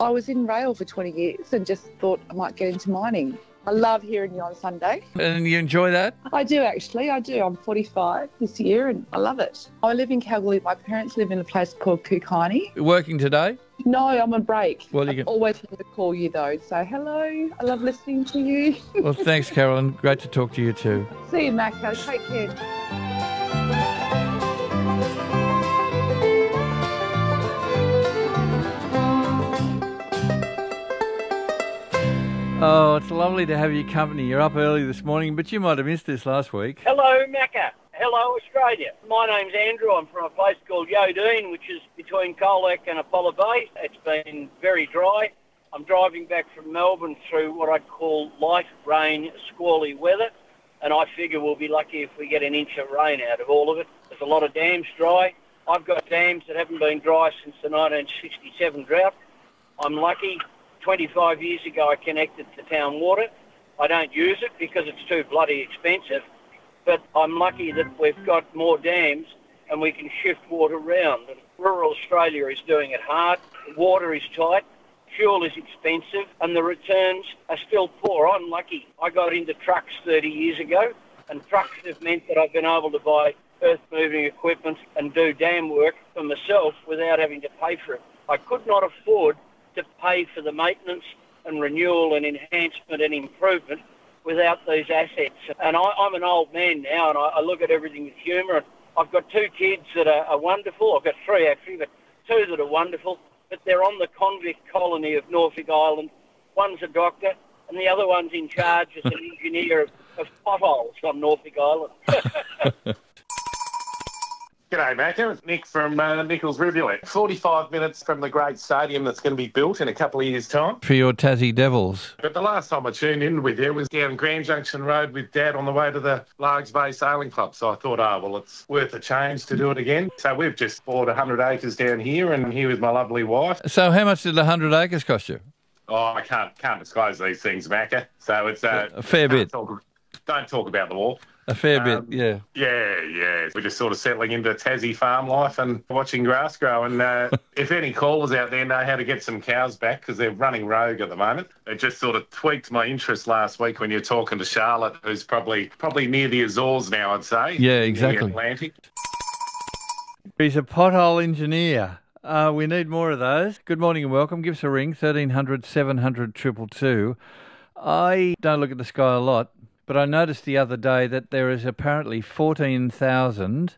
I was in rail for 20 years and just thought I might get into mining. I love hearing you on Sunday. And you enjoy that? I do, actually. I do. I'm 45 this year and I love it. I live in Kalgoorlie. My parents live in a place called Kukini. Working today? No, I'm on break. Well, I always want to call you, though, to say hello. I love listening to you. Well, thanks, Carolyn. Great to talk to you too. See you, Macca. Take care. Oh, it's lovely to have your company. You're up early this morning, but you might have missed this last week. Hello, Macca. Hello, Australia. My name's Andrew. I'm from a place called Yodine, which is between Colac and Apollo Bay. It's been very dry. I'm driving back from Melbourne through what I'd call light rain, squally weather, and I figure we'll be lucky if we get an inch of rain out of all of it. There's a lot of dams dry. I've got dams that haven't been dry since the 1967 drought. I'm lucky. 25 years ago, I connected to town water. I don't use it because it's too bloody expensive, but I'm lucky that we've got more dams and we can shift water around. And rural Australia is doing it hard. Water is tight, fuel is expensive, and the returns are still poor. I'm lucky. I got into trucks 30 years ago, and trucks have meant that I've been able to buy earth-moving equipment and do dam work for myself without having to pay for it. I could not afford to pay for the maintenance and renewal and enhancement and improvement without these assets. And I'm an old man now, and I look at everything with humour. And I've got two kids that are wonderful. I've got three, actually, but two that are wonderful. But they're on the convict colony of Norfolk Island. One's a doctor, and the other one's in charge as an engineer of potholes on Norfolk Island. G'day, Macca. It's Nick from Nichols Rivulet. 45 minutes from the great stadium that's going to be built in a couple of years' time. For your Tassie Devils. But the last time I tuned in with you was down Grand Junction Road with Dad on the way to the Largs Bay Sailing Club. So I thought, it's worth a change to do it again. So we've just bought 100 acres down here and here with my lovely wife. So how much did 100 acres cost you? Oh, I can't disclose these things, Macca. So it's a fair bit. Don't talk about the war. A fair bit, yeah. Yeah. We're just sort of settling into Tassie farm life and watching grass grow. And if any callers out there know how to get some cows back, because they're running rogue at the moment, it just sort of tweaked my interest last week when you're talking to Charlotte, who's probably near the Azores now, I'd say. Yeah, exactly. In the Atlantic. He's a pothole engineer. We need more of those. Good morning and welcome. Give us a ring, 1300 700 222. I don't look at the sky a lot, but I noticed the other day that there is apparently 14,000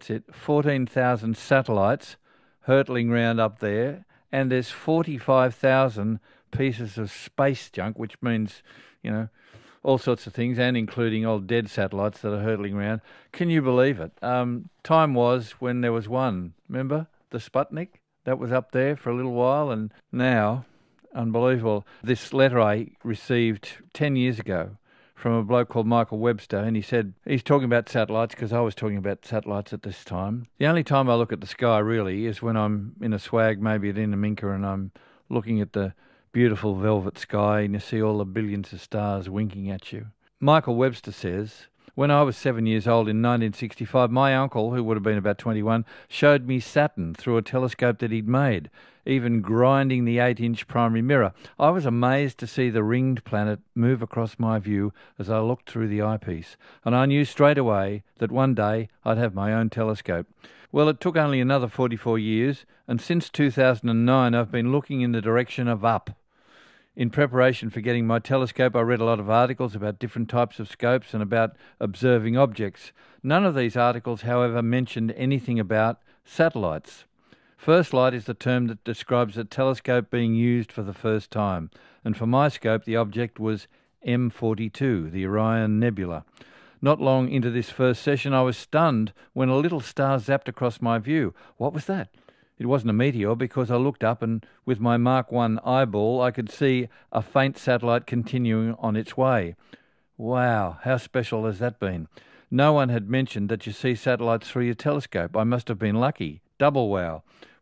satellites hurtling round up there, and there's 45,000 pieces of space junk, which means, all sorts of things, and including old dead satellites that are hurtling around. Can you believe it? Time was when there was one, remember? The Sputnik? That was up there for a little while, and now, unbelievable. This letter I received 10 years ago from a bloke called Michael Webster, and he said he's talking about satellites because I was talking about satellites at this time. The only time I look at the sky really is when I'm in a swag, maybe at Inaminka, and I'm looking at the beautiful velvet sky and you see all the billions of stars winking at you. Michael Webster says, when I was 7 years old in 1965, my uncle, who would have been about 21, showed me Saturn through a telescope that he'd made, even grinding the 8-inch primary mirror. I was amazed to see the ringed planet move across my view as I looked through the eyepiece, and I knew straight away that one day I'd have my own telescope. Well, it took only another 44 years, and since 2009 I've been looking in the direction of up. In preparation for getting my telescope, I read a lot of articles about different types of scopes and about observing objects. None of these articles, however, mentioned anything about satellites. First light is the term that describes a telescope being used for the first time, and for my scope the object was M42, the Orion Nebula. Not long into this first session I was stunned when a little star zapped across my view. What was that? It wasn't a meteor because I looked up and with my Mark I eyeball I could see a faint satellite continuing on its way. Wow, how special has that been? No one had mentioned that you see satellites through your telescope. I must have been lucky. Double wow.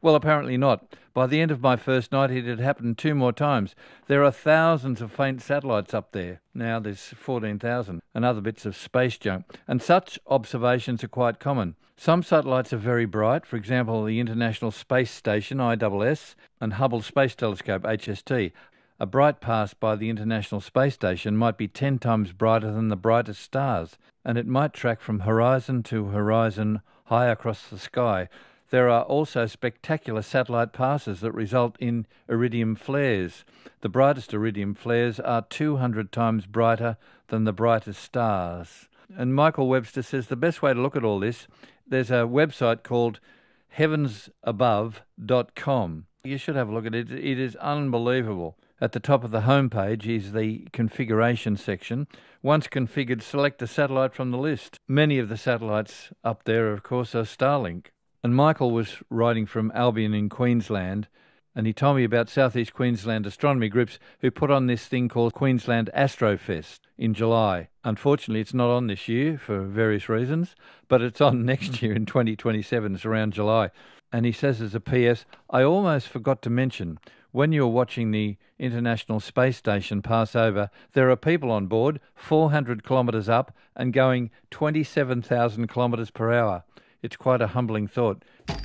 Well, apparently not. By the end of my first night, it had happened 2 more times. There are thousands of faint satellites up there. Now there's 14,000 and other bits of space junk. And such observations are quite common. Some satellites are very bright, for example, the International Space Station, ISS, and Hubble Space Telescope, HST. A bright pass by the International Space Station might be 10 times brighter than the brightest stars, and it might track from horizon to horizon high across the sky. There are also spectacular satellite passes that result in iridium flares. The brightest iridium flares are 200 times brighter than the brightest stars. And Michael Webster says the best way to look at all this, there's a website called heavensabove.com. You should have a look at it. It is unbelievable. At the top of the homepage is the configuration section. Once configured, select a satellite from the list. Many of the satellites up there, of course, are Starlink. And Michael was writing from Albion in Queensland, and he told me about South East Queensland astronomy groups who put on this thing called Queensland Astrofest in July. Unfortunately, it's not on this year for various reasons, but it's on next year in 2027. It's around July. And he says as a PS, I almost forgot to mention, when you're watching the International Space Station pass over, there are people on board 400 kilometres up and going 27,000 kilometres per hour. It's quite a humbling thought.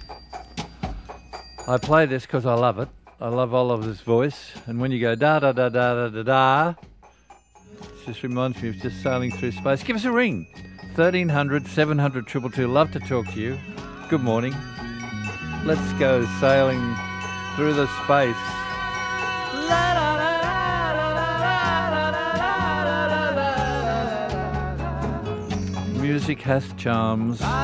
I play this because I love it. I love Oliver's voice. And when you go da-da-da-da-da-da-da, it just reminds me of just sailing through space. Give us a ring. 1300 700 222. Love to talk to you. Good morning. Let's go sailing through the space. Music hath charms.